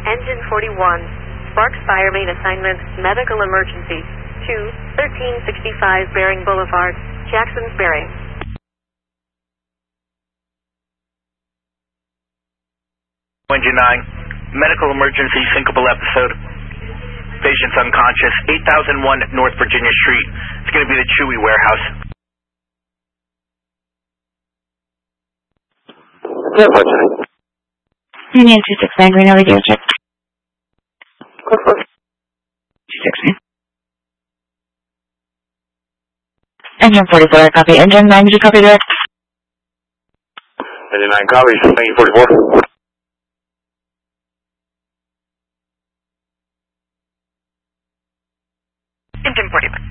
Engine 41. Sparks Fire Main Assignment, Medical Emergency. 1365 Bering Boulevard, Jackson's Bearing. Engine 9. Medical Emergency, syncopal episode. Patient's unconscious. 8001 North Virginia Street. It's going to be the Chewy warehouse. Yeah, what's it? Union 269, Green Alley Dealership. 269. Engine 44, copy. Engine 9, did you copy that? Engine 9 copies, thank you, 44. Engine 45.